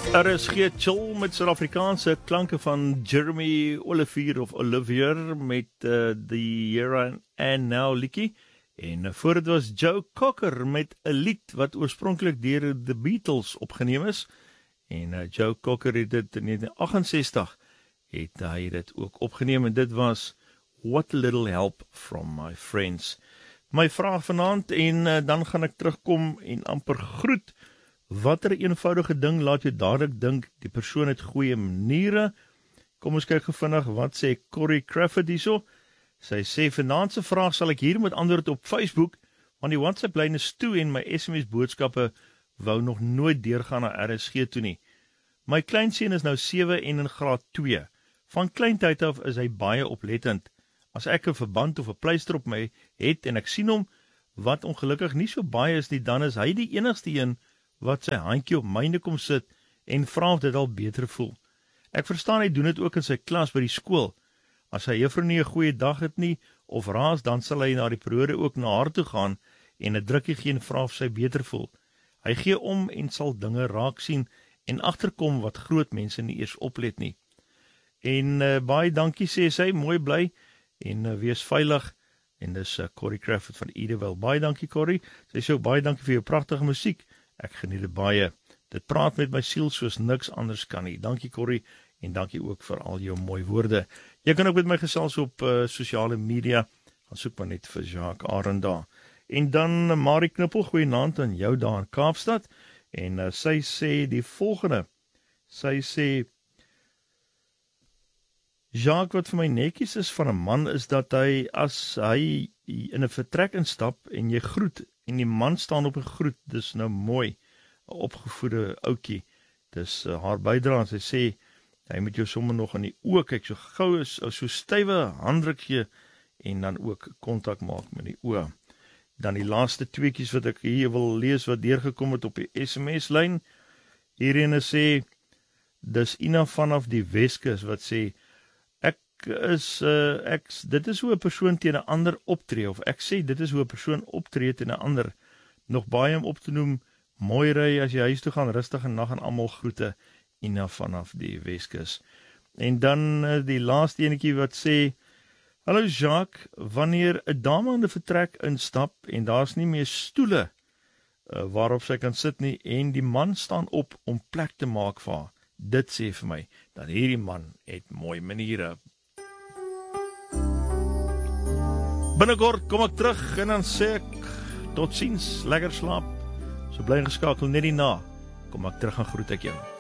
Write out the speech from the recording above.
RSG Chill met Suid-Afrikaanse klanke van Jeremy Olivier met die Here and Now liedjie. En voor dit was Joe Cocker met 'n lied wat oorspronklik deur The Beatles opgeneem is. En Joe Cocker het dit in 1968 het hy dit ook opgeneem en dit was What a Little Help from My Friends. My vraag vanaand en dan gaan ek terugkom en amper groet. Watter eenvoudige ding laat jou dadelik dink die persoon het goeie maniere? Kom ons kyk vinnig wat sê Corrie Crawford hierso. Sy sê vanaand se vraag sal ek hier met antwoord op Facebook, want die WhatsApp lyn is toe en my SMS boodskappe wou nog nooit deurgaan na RSG toe nie. My kleinseun is nou 7 en in graad 2. Van kleintyd af is hy baie oplettend. As ek 'n verband of 'n pleister op my het en ek sien hom, wat ongelukkig nie so baie is nie, dan is hy die enigste een wat sy handjie op myne kom sit en vra of dit al beter voel. Ek verstaan hy doen dit ook in sy klas by die skool. As hy juffrou nie 'n goeie dag het nie, of raas, dan sal hy na die periode ook na haar toe gaan en 'n drukkie gee en vra of sy beter voel. Hy gee om en sal dinge raak sien en agterkom wat groot mense nie eers oplet nie. En baie dankie sê sy, mooi bly en wees veilig. En dis Corrie Crawford van Edewil. Baie dankie Corrie. Sy sê ook baie dankie vir jou pragtige musiek. Ek geniet dit baie. Dit praat met my siel soos niks anders kan nie. Dankie Corrie en dankie ook vir al jou mooi woorde. Jy kan ook met my gesels op sosiale media. Gaan soek maar net vir Jacques Arenda. En dan Marie Knippel, goeienaand aan jou daar in Kaapstad. En sy sê die volgende. Sy sê Jacques, wat vir my netjies is van 'n man is dat hy, as hy in 'n vertrek instap en jy groet en die man staan op 'n groet, dis nou mooi, 'n opgevoede ouetjie. Dis haar bydrae. Sy sê hy moet jou sommer nog in die oë kyk, so gou is so stywe handdruk gee en dan ook kontak maak met die oë. Dan die laaste tweetjies wat ek hier wil lees wat deurgekom het op die SMS-lyn. Hierine sê dis Ina vanaf die Weskus wat sê dit is hoe 'n persoon teen 'n ander optree, of ek sê dit is hoe 'n persoon optree teen 'n ander. Nog baie om op te noem, mooi ry as jy huis toe gaan, rustige nag en almal groete, Ina vanaf die Weskus. En dan die laaste enetjie wat sê, hallo Jacques, wanneer 'n dame in 'n vertrek instap en daar's nie meer stoele waarop sy kan sit nie en die man staan op om plek te maak vir haar, dit sê vir my, dat hierdie man het mooi maniere. Binnekort kom ek terug en dan sê ek tot ziens, lekker slaap. So bly geskakel net hierna. Kom ek terug en groet ek jou.